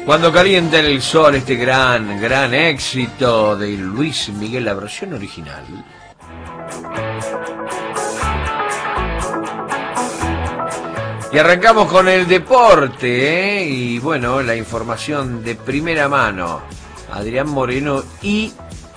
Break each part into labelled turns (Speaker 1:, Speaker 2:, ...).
Speaker 1: Cuando calienta el sol, este gran éxito de Luis Miguel, la versión original. Y arrancamos con el deporte, ¿eh? Y bueno, la información de primera mano. Adrián Moreno
Speaker 2: Y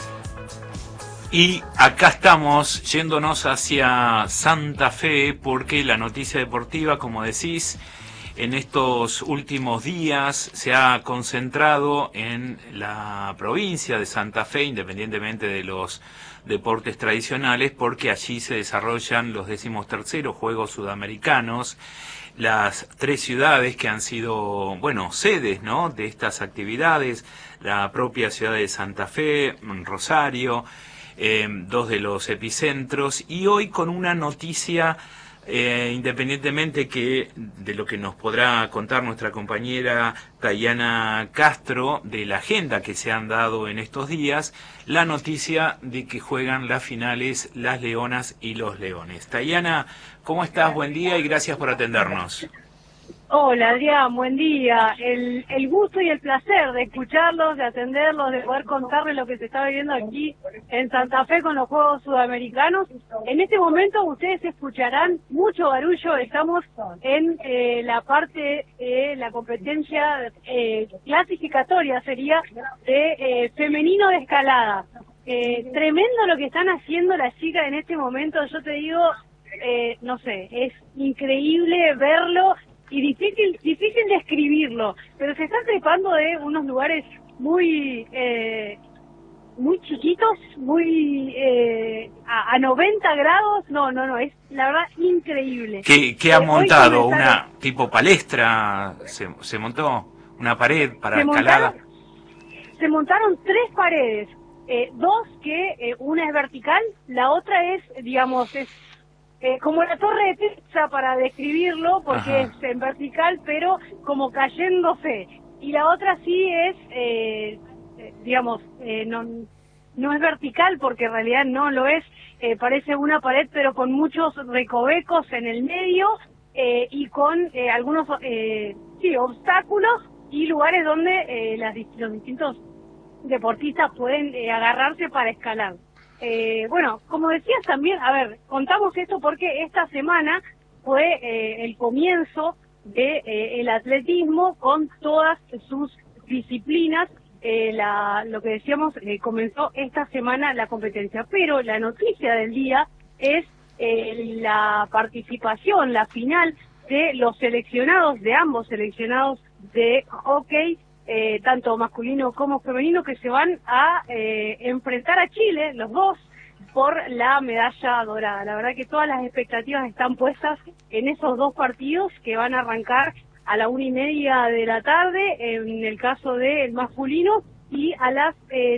Speaker 2: acá estamos yéndonos hacia Santa Fe porque la noticia deportiva, como decís, en estos últimos días se ha concentrado en la provincia de Santa Fe, independientemente de los deportes tradicionales, porque allí se desarrollan los 13º Juegos Sudamericanos. Las 3 ciudades que han sido, bueno, sedes, ¿no?, de estas actividades, la propia ciudad de Santa Fe, Rosario, 2 de los epicentros, y hoy con una noticia, independientemente de lo que nos podrá contar nuestra compañera Tayana Castro, de la agenda que se han dado en estos días, la noticia de que juegan las finales las Leonas y los Leones. Tayana, ¿cómo estás? Buen día y gracias por atendernos.
Speaker 3: Hola Adrián, buen día. El gusto y el placer de escucharlos, de atenderlos, de poder contarles lo que se está viviendo aquí en Santa Fe con los Juegos Sudamericanos. En este momento ustedes escucharán mucho barullo, estamos en la parte de la competencia clasificatoria, sería de femenino de escalada. Tremendo lo que están haciendo las chicas en este momento, yo te digo, no sé, es increíble verlo. Y difícil describirlo, pero se están trepando de unos lugares muy chiquitos, muy a 90 grados, no, es la verdad increíble.
Speaker 2: ¿Qué ha montado? ¿Una tipo palestra? ¿Se montó una pared para escalada?
Speaker 3: Se montaron 3 paredes, 2 que una es vertical, la otra es, digamos, como la torre de Pisa para describirlo, porque Ajá. Es en vertical, pero como cayéndose. Y la otra sí es, digamos, no es vertical, porque en realidad no lo es. Parece una pared, pero con muchos recovecos en el medio y con algunos obstáculos y lugares donde los distintos deportistas pueden agarrarse para escalar. Bueno, como decías también, a ver, contamos esto porque esta semana fue el comienzo de el atletismo con todas sus disciplinas. Lo que decíamos, comenzó esta semana la competencia, pero la noticia del día es la participación, la final de los seleccionados, de ambos seleccionados de hockey, tanto masculino como femenino, que se van a enfrentar a Chile, los dos, por la medalla dorada. La verdad que todas las expectativas están puestas en esos 2 partidos que van a arrancar a la 1:30 de la tarde, en el caso del masculino, y a las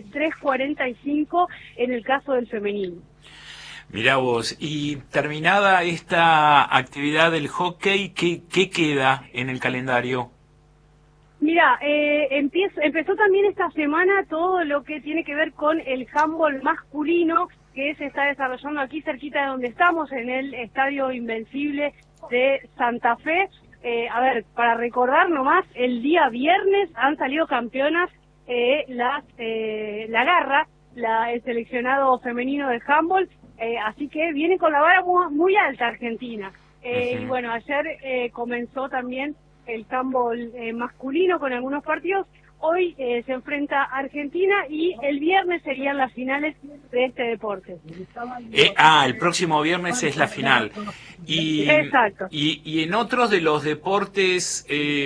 Speaker 3: 3:45 en el caso del femenino.
Speaker 2: Mirá vos, y terminada esta actividad del hockey, ¿qué queda en el calendario?
Speaker 3: Mira, empezó también esta semana todo lo que tiene que ver con el handball masculino, que se está desarrollando aquí cerquita de donde estamos, en el Estadio Invencible de Santa Fe. A ver, para recordar nomás, el día viernes han salido campeonas la Garra, el seleccionado femenino de handball, así que viene con la vara muy alta Argentina. Y bueno, ayer comenzó también el handball masculino con algunos partidos. Hoy se enfrenta a Argentina y el viernes serían las finales de este deporte.
Speaker 2: El próximo viernes es la final.
Speaker 3: Exacto.
Speaker 2: Y en otros de los deportes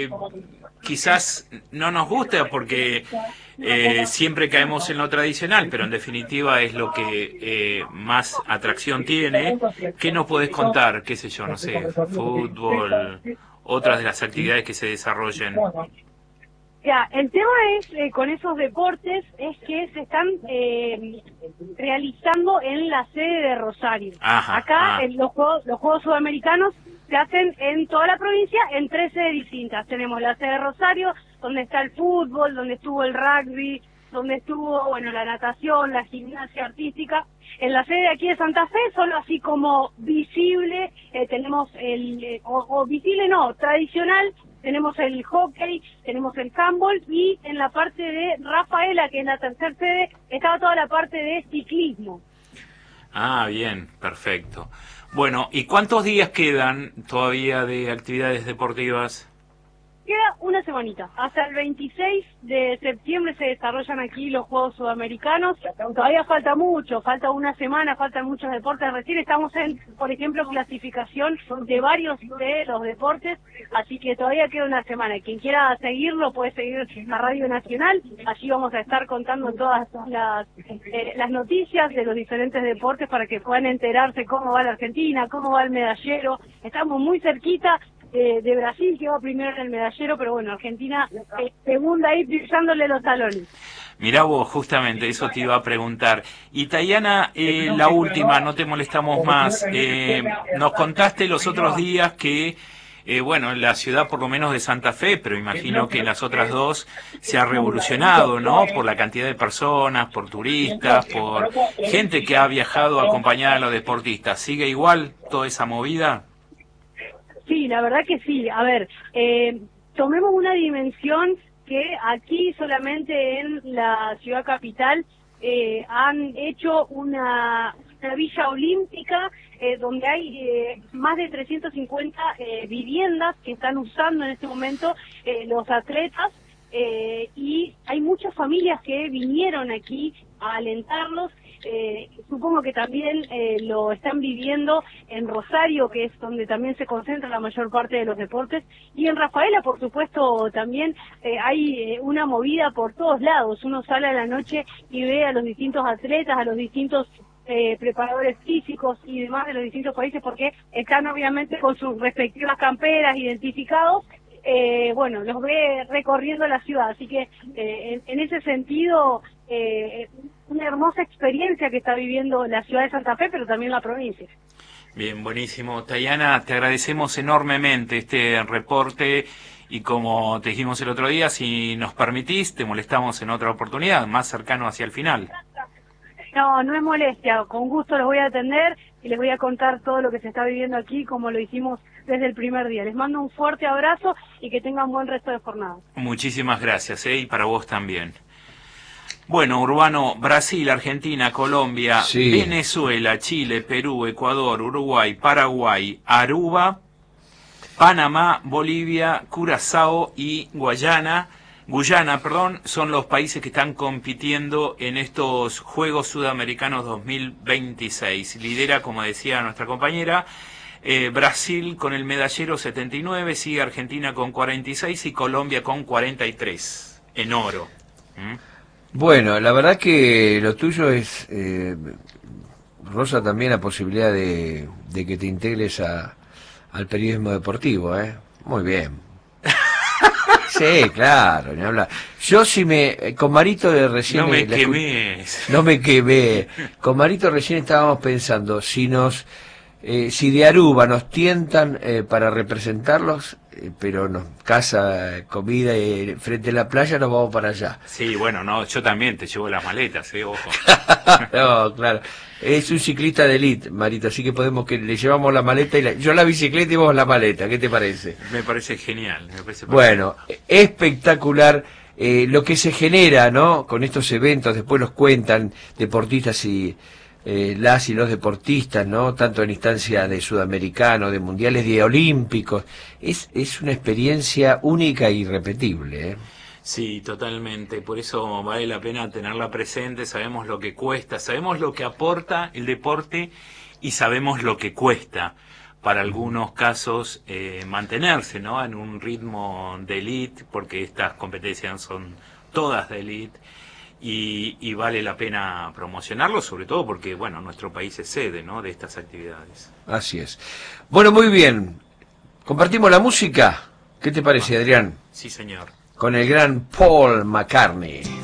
Speaker 2: quizás no nos gusta porque siempre caemos en lo tradicional, pero en definitiva es lo que más atracción tiene. ¿Qué nos podés contar? ¿Qué sé yo? No sé, fútbol, otras de las actividades que se desarrollen.
Speaker 3: Ya, el tema es, con esos deportes, es que se están realizando en la sede de Rosario. Acá los Juegos Sudamericanos se hacen en toda la provincia en 3 sedes distintas. Tenemos la sede de Rosario, donde está el fútbol, donde estuvo el rugby, donde estuvo, bueno, la natación, la gimnasia artística. En la sede de aquí de Santa Fe, solo así como visible, tenemos visible no, tradicional, tenemos el hockey, tenemos el handball, y en la parte de Rafaela, que es la tercera sede, estaba toda la parte de ciclismo.
Speaker 2: Ah, bien, perfecto. Bueno, ¿y cuántos días quedan todavía de actividades deportivas?
Speaker 3: Queda una semanita. Hasta el 26 de septiembre se desarrollan aquí los Juegos Sudamericanos. Todavía falta mucho, falta una semana, faltan muchos deportes. Recién estamos en, por ejemplo, clasificación de varios de los deportes, así que todavía queda una semana. Quien quiera seguirlo puede seguir la Radio Nacional. Allí vamos a estar contando todas las noticias de los diferentes deportes para que puedan enterarse cómo va la Argentina, cómo va el medallero. Estamos muy cerquita de Brasil, que va primero en el medallero, pero bueno, Argentina segunda ahí pisándole los talones.
Speaker 2: Mirá vos, justamente, eso te iba a preguntar. Y Tayana, la última, no te molestamos más. Nos contaste los otros días que, bueno, en la ciudad por lo menos de Santa Fe, pero imagino que en las otras dos se ha revolucionado, ¿no? Por la cantidad de personas, por turistas, por gente que ha viajado acompañada a los deportistas. ¿Sigue igual toda esa movida?
Speaker 3: Sí, la verdad que sí. A ver, tomemos una dimensión que aquí solamente en la ciudad capital han hecho una villa olímpica donde hay más de 350 viviendas que están usando en este momento los atletas, y hay muchas familias que vinieron aquí a alentarlos. Supongo que también lo están viviendo en Rosario, que es donde también se concentra la mayor parte de los deportes, y en Rafaela, por supuesto, también hay una movida por todos lados. Uno sale a la noche y ve a los distintos atletas, a los distintos preparadores físicos y demás de los distintos países, porque están obviamente con sus respectivas camperas identificados. Bueno, los ve recorriendo la ciudad, así que en ese sentido una hermosa experiencia que está viviendo la ciudad de Santa Fe, pero también la provincia.
Speaker 2: Bien, buenísimo. Tayana, te agradecemos enormemente este reporte, y como te dijimos el otro día, si nos permitís, te molestamos en otra oportunidad, más cercano hacia el final.
Speaker 3: No, no es molestia, con gusto los voy a atender y les voy a contar todo lo que se está viviendo aquí, como lo hicimos desde el primer día. Les mando un fuerte abrazo y que tengan buen resto de jornada.
Speaker 2: Muchísimas gracias, y para vos también. Bueno, Urbano, Brasil, Argentina, Colombia, sí, Venezuela, Chile, Perú, Ecuador, Uruguay, Paraguay, Aruba, Panamá, Bolivia, Curazao y Guyana, son los países que están compitiendo en estos Juegos Sudamericanos 2026. Lidera, como decía nuestra compañera, Brasil con el medallero 79, sigue Argentina con 46 y Colombia con 43 en oro.
Speaker 1: Bueno, la verdad que lo tuyo es, Rosa, también la posibilidad de que te integres al periodismo deportivo, ¿eh? Muy bien. Sí, claro, ni hablar. Yo con Marito de recién...
Speaker 2: No me quemés.
Speaker 1: No me quemé. Con Marito recién estábamos pensando, si de Aruba nos tientan para representarlos, pero nos casa comida frente a la playa, nos vamos para allá.
Speaker 2: Sí, bueno, no, yo también te llevo las maletas, ojo.
Speaker 1: No, claro. Es un ciclista de élite, Marito, así que le llevamos la maleta yo la bicicleta y vos la maleta. ¿Qué te parece?
Speaker 2: Me parece genial.
Speaker 1: Bueno, espectacular lo que se genera, ¿no? Con estos eventos, después los cuentan deportistas y las y los deportistas, ¿no? Tanto en instancia de sudamericanos, de mundiales, de olímpicos. Es una experiencia única e irrepetible, ¿eh?
Speaker 2: Sí, totalmente. Por eso vale la pena tenerla presente. Sabemos lo que cuesta, sabemos lo que aporta el deporte y sabemos lo que cuesta, para algunos casos, mantenerse, ¿no? En un ritmo de élite, porque estas competencias son todas de élite. Y vale la pena promocionarlo, sobre todo porque, bueno, nuestro país es sede, ¿no?, de estas actividades.
Speaker 1: Así es. Bueno, muy bien. ¿Compartimos la música? ¿Qué te parece, Adrián?
Speaker 2: Sí, señor.
Speaker 1: Con el gran Paul McCartney.